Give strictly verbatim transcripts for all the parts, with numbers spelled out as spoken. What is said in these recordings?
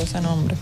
complicado ese nombre.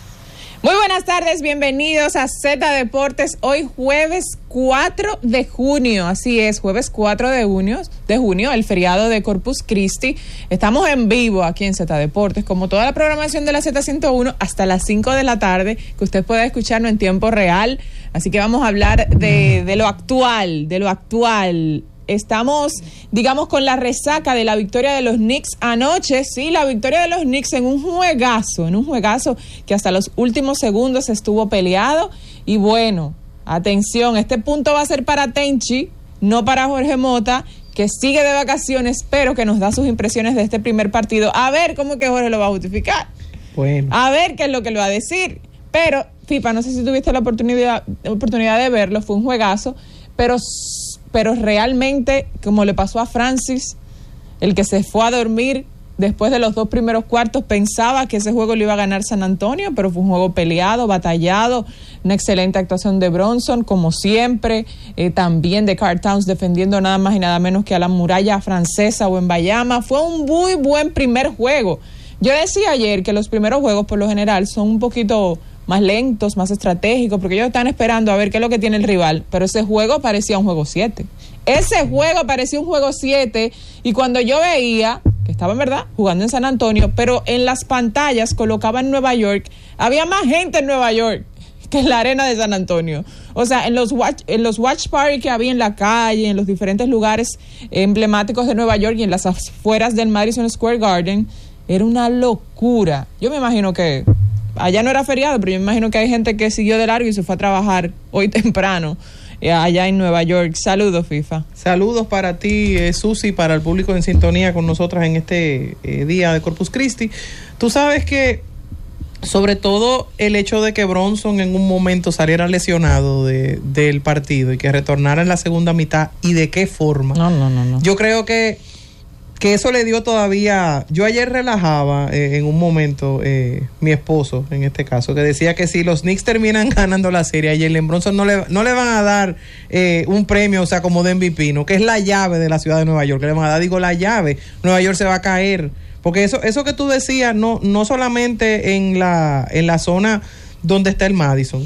Muy buenas tardes, bienvenidos a Z Deportes. Hoy jueves cuatro de junio, así es, jueves cuatro de junio, de junio, el feriado de Corpus Christi. Estamos en vivo aquí en Z Deportes, como toda la programación de la Z ciento uno, hasta las cinco de la tarde, que usted pueda escucharnos en tiempo real. Así que vamos a hablar de, de lo actual, de lo actual. Estamos, digamos, con la resaca de la victoria de los Knicks anoche. Sí, la victoria de los Knicks en un juegazo, en un juegazo que hasta los últimos segundos estuvo peleado. Y bueno, atención, este punto va a ser para Tenchi, no para Jorge Mota, que sigue de vacaciones, pero que nos da sus impresiones de este primer partido. A ver cómo que Jorge lo va a justificar. Bueno. A ver qué es lo que le va a decir. Pero, Fifa, no sé si tuviste la oportunidad, oportunidad de verlo, fue un juegazo, pero... pero realmente, como le pasó a Francis, el que se fue a dormir después de los dos primeros cuartos, pensaba que ese juego lo iba a ganar San Antonio, pero fue un juego peleado, batallado, una excelente actuación de Bronson, como siempre, eh, también de Karl Towns defendiendo nada más y nada menos que a la muralla francesa o en Bayama. Fue un muy buen primer juego. Yo decía ayer que los primeros juegos, por lo general, son un poquito más lentos, más estratégicos, porque ellos están esperando a ver qué es lo que tiene el rival, pero ese juego parecía un juego siete. Ese juego parecía un juego siete, y cuando yo veía que estaba en verdad jugando en San Antonio, pero en las pantallas colocaban Nueva York, había más gente en Nueva York que en la arena de San Antonio. O sea, en los watch, en los watch party que había en la calle, en los diferentes lugares emblemáticos de Nueva York y en las afueras del Madison Square Garden, era una locura. Yo me imagino que allá no era feriado, pero yo me imagino que hay gente que siguió de largo y se fue a trabajar hoy temprano eh, allá en Nueva York. Saludos, FIFA. Saludos para ti, eh, Susi, para el público en sintonía con nosotras en este eh, día de Corpus Christi. Tú sabes que, sobre todo, el hecho de que Bronson en un momento saliera lesionado de, del partido y que retornara en la segunda mitad, y de qué forma. No, no, no, no. Yo creo que que eso le dio todavía. Yo ayer relajaba eh, en un momento eh, mi esposo, en este caso, que decía que si los Knicks terminan ganando la serie, a Jalen Bronson no le, no le van a dar eh, un premio, o sea, como de M V P, ¿no? Que es la llave de la ciudad de Nueva York, que le van a dar, digo, la llave. Nueva York se va a caer, porque eso eso que tú decías, no no solamente en la en la zona donde está el Madison,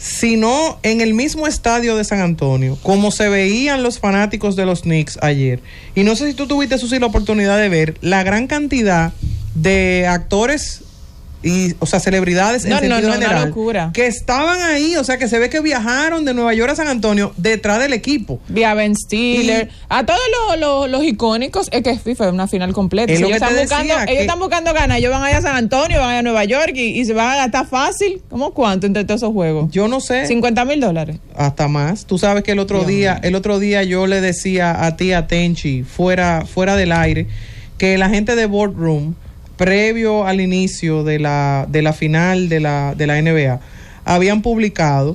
sino en el mismo estadio de San Antonio, como se veían los fanáticos de los Knicks ayer. Y no sé si tú tuviste, Susi, la oportunidad de ver la gran cantidad de actores y, o sea, celebridades en no, sentido no, no, general, una locura, que estaban ahí, o sea, que se ve que viajaron de Nueva York a San Antonio detrás del equipo. Vi a Ben Stiller, y a todos los, los, los icónicos. Es que FIFA es una final completa. Si ellos, están buscando, ellos que... están buscando ganas, ellos van allá a San Antonio, van allá a Nueva York y, y se van a gastar fácil. ¿Cómo cuánto entre todos esos juegos? Yo no sé. cincuenta mil dólares. Hasta más. Tú sabes que el otro Dios día, mío. el otro día yo le decía a ti, a Tenchi, fuera, fuera del aire, que la gente de Boardroom, previo al inicio de la de la final de la de la N B A, habían publicado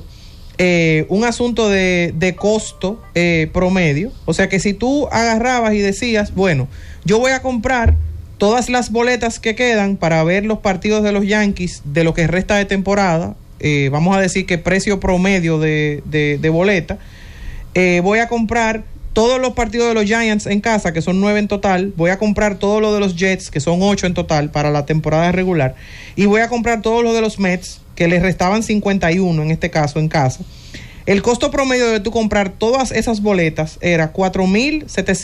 eh, un asunto de, de costo eh, promedio. O sea que si tú agarrabas y decías, bueno, yo voy a comprar todas las boletas que quedan para ver los partidos de los Yankees de lo que resta de temporada, eh, vamos a decir que precio promedio de, de, de boleta, eh, voy a comprar todos los partidos de los Giants en casa, que son nueve en total, voy a comprar todo lo de los Jets, que son ocho en total para la temporada regular, y voy a comprar todo lo de los Mets, que les restaban cincuenta y uno en este caso en casa. El costo promedio de tú comprar todas esas boletas era cuatro mil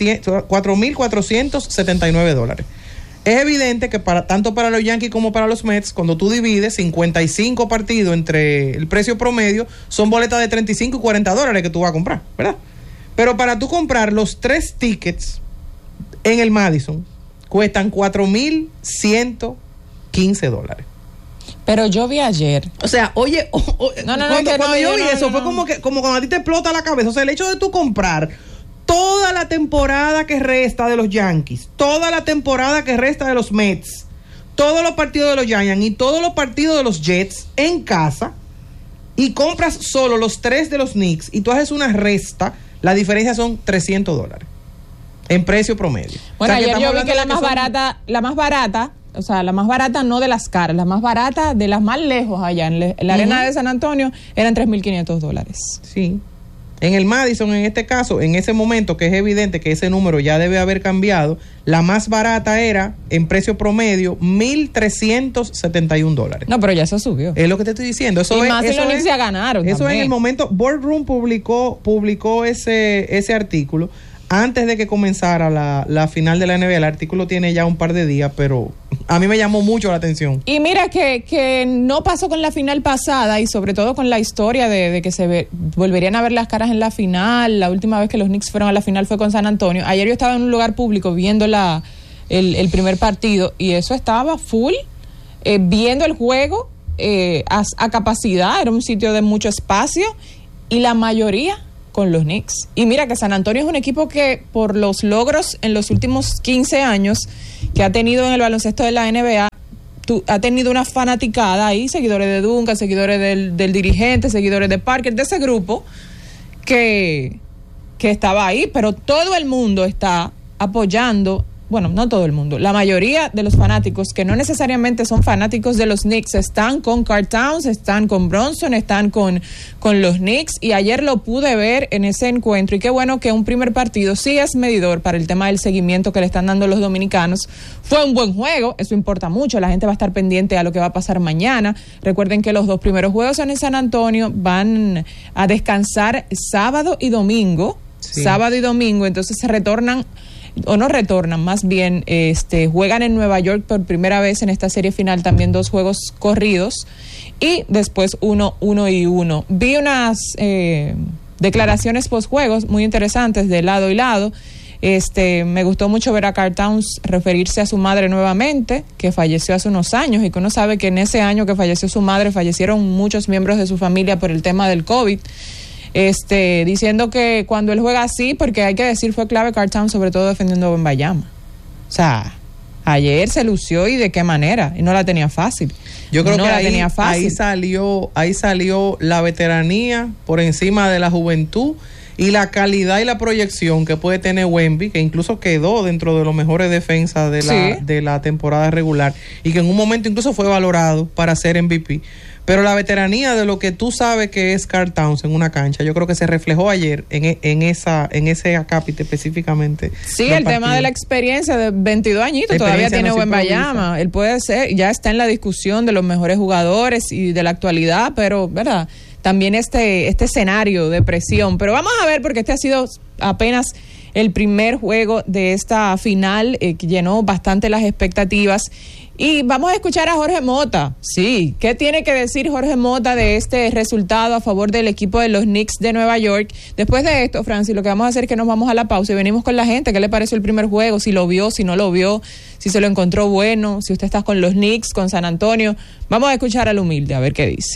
cuatrocientos setenta y nueve dólares. Es evidente que para tanto para los Yankees como para los Mets, cuando tú divides cincuenta y cinco partidos entre el precio promedio, son boletas de treinta y cinco y cuarenta dólares que tú vas a comprar, ¿verdad? Pero para tú comprar los tres tickets en el Madison, cuestan cuatro mil ciento quince dólares. Pero yo vi ayer. O sea, oye, o, o, no, no, cuando, no, cuando no, yo no, vi no, eso, no, fue no. como que como cuando a ti te explota la cabeza. O sea, el hecho de tú comprar toda la temporada que resta de los Yankees, toda la temporada que resta de los Mets, todos los partidos de los Giants y todos los partidos de los Jets en casa, y compras solo los tres de los Knicks, y tú haces una resta, la diferencia son trescientos dólares en precio promedio. Bueno, o sea, ayer yo vi que la más son... barata, la más barata, o sea, la más barata no de las caras, la más barata de las más lejos allá en, le, en la uh-huh. arena de San Antonio eran tres mil quinientos dólares. Sí. En el Madison, en este caso, en ese momento, que es evidente que ese número ya debe haber cambiado, la más barata era, en precio promedio, mil trescientos setenta y un dólares. No, pero ya eso subió. Es lo que te estoy diciendo. Eso y es, más eso si los Knicks es, ya ganaron Eso también. en el momento, Boardroom publicó, publicó ese, ese artículo antes de que comenzara la, la final de la N B A. El artículo tiene ya un par de días, pero a mí me llamó mucho la atención. Y mira que, que no pasó con la final pasada y sobre todo con la historia de, de que se ve, volverían a ver las caras en la final. La última vez que los Knicks fueron a la final fue con San Antonio. Ayer yo estaba en un lugar público viendo la, el, el primer partido y eso estaba full, eh, viendo el juego eh, a, a capacidad. Era un sitio de mucho espacio y la mayoría con los Knicks. Y mira que San Antonio es un equipo que por los logros en los últimos quince años que ha tenido en el baloncesto de la N B A, tu, ha tenido una fanaticada ahí, seguidores de Duncan, seguidores del, del dirigente, seguidores de Parker, de ese grupo que, que estaba ahí, pero todo el mundo está apoyando. Bueno, no todo el mundo, la mayoría de los fanáticos que no necesariamente son fanáticos de los Knicks están con Karl Towns, están con Bronson, están con, con los Knicks y ayer lo pude ver en ese encuentro y qué bueno que un primer partido sí es medidor para el tema del seguimiento que le están dando los dominicanos. Fue un buen juego, eso importa mucho, la gente va a estar pendiente a lo que va a pasar mañana. Recuerden que los dos primeros juegos son en San Antonio, van a descansar sábado y domingo, sí. sábado y domingo, entonces se retornan o no retornan, más bien este juegan en Nueva York por primera vez en esta serie final, también dos juegos corridos y después uno, uno y uno. Vi unas eh, declaraciones post-juegos muy interesantes de lado y lado. Este, me gustó mucho ver a Karl Towns referirse a su madre nuevamente, que falleció hace unos años y que uno sabe que en ese año que falleció su madre fallecieron muchos miembros de su familia por el tema del COVID. Este, diciendo que cuando él juega así, porque hay que decir fue clave Karl Towns, sobre todo defendiendo a Wembanyama. O sea, ayer se lució y de qué manera, y no la tenía fácil. Yo creo no que la ahí, tenía fácil. ahí salió, ahí salió la veteranía por encima de la juventud y la calidad y la proyección que puede tener Wemby, que incluso quedó dentro de los mejores defensas de la, sí. de la temporada regular y que en un momento incluso fue valorado para ser M V P. Pero la veteranía de lo que tú sabes que es Karl Towns en una cancha, yo creo que se reflejó ayer en, en esa en ese acápite específicamente. Sí, el partido. Tema de la experiencia de veintidós añitos, todavía tiene no Wembanyama. Él puede ser, ya está en la discusión de los mejores jugadores y de la actualidad, pero, ¿verdad? También este, este escenario de presión. Pero vamos a ver, porque este ha sido apenas el primer juego de esta final, eh, que llenó bastante las expectativas. Y vamos a escuchar a Jorge Mota. Sí, ¿qué tiene que decir Jorge Mota de este resultado a favor del equipo de los Knicks de Nueva York? Después de esto, Francis, lo que vamos a hacer es que nos vamos a la pausa y venimos con la gente. ¿Qué le pareció el primer juego? Si lo vio, si no lo vio, si se lo encontró bueno, si usted está con los Knicks, con San Antonio. Vamos a escuchar al humilde, a ver qué dice.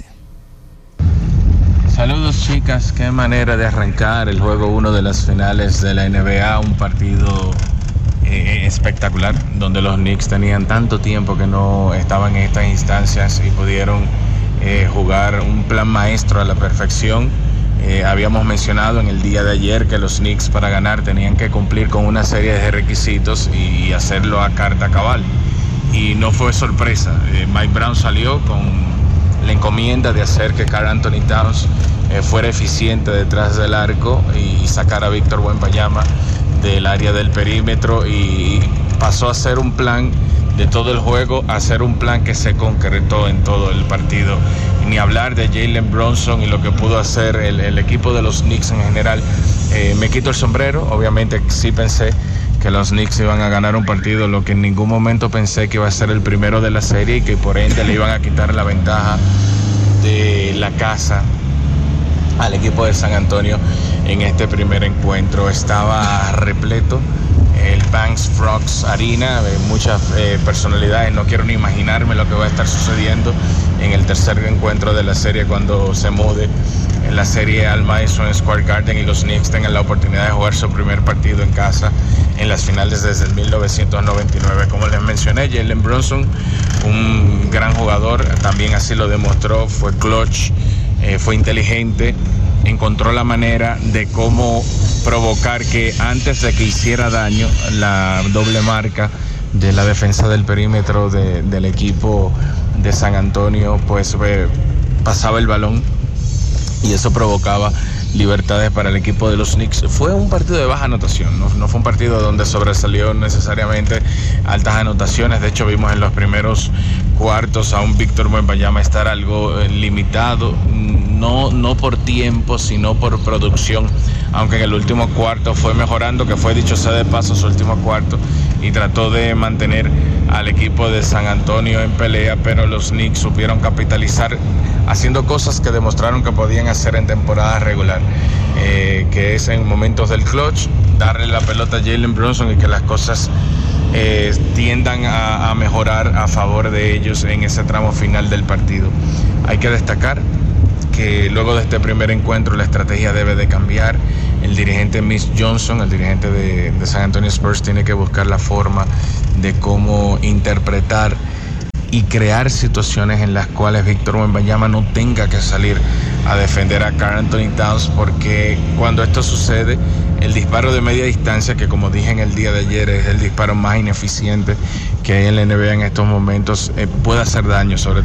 Saludos, chicas, qué manera de arrancar el juego uno de las finales de la N B A, un partido eh, espectacular, donde los Knicks tenían tanto tiempo que no estaban en estas instancias y pudieron eh, jugar un plan maestro a la perfección. Eh, habíamos mencionado en el día de ayer que los Knicks para ganar tenían que cumplir con una serie de requisitos y, y hacerlo a carta cabal, y no fue sorpresa. eh, Mike Brown salió con la encomienda de hacer que Karl Anthony Towns eh, fuera eficiente detrás del arco y, y sacar a Víctor Wembanyama del área del perímetro, y, y pasó a ser un plan de todo el juego a ser un plan que se concretó en todo el partido. Ni hablar de Jalen Bronson y lo que pudo hacer el, el equipo de los Knicks en general. Eh, me quito el sombrero, obviamente sí pensé que los Knicks iban a ganar un partido, lo que en ningún momento pensé que iba a ser el primero de la serie y que por ende le iban a quitar la ventaja de la casa al equipo de San Antonio en este primer encuentro. Estaba repleto el Banks Frogs Arena, de muchas eh, personalidades. No quiero ni imaginarme lo que va a estar sucediendo en el tercer encuentro de la serie cuando se mude en la serie al Madison Square Garden y los Knicks tengan la oportunidad de jugar su primer partido en casa en las finales desde el mil novecientos noventa y nueve. Como les mencioné, Jalen Bronson, un gran jugador, también así lo demostró, fue clutch, eh, fue inteligente, encontró la manera de cómo provocar que antes de que hiciera daño la doble marca de la defensa del perímetro de, del equipo de San Antonio, pues eh, pasaba el balón y eso provocaba libertades para el equipo de los Knicks. Fue un partido de baja anotación, no, no fue un partido donde sobresalió necesariamente altas anotaciones. De hecho, vimos en los primeros cuartos a un Víctor Wembanyama estar algo eh, limitado, no, no por tiempo, sino por producción, aunque en el último cuarto fue mejorando, que fue, dicho sea de paso, su último cuarto, y trató de mantener al equipo de San Antonio en pelea, pero los Knicks supieron capitalizar haciendo cosas que demostraron que podían hacer en temporada regular, eh, que es en momentos del clutch, darle la pelota a Jalen Brunson y que las cosas eh, tiendan a, a mejorar a favor de ellos en ese tramo final del partido. Hay que destacar que luego de este primer encuentro la estrategia debe de cambiar. El dirigente Mitch Johnson, el dirigente de, de San Antonio Spurs, tiene que buscar la forma de cómo interpretar y crear situaciones en las cuales Víctor Wembanyama no tenga que salir a defender a Karl Anthony Towns, porque cuando esto sucede, el disparo de media distancia, que como dije en el día de ayer es el disparo más ineficiente que hay en la N B A en estos momentos, eh, puede hacer daño, sobre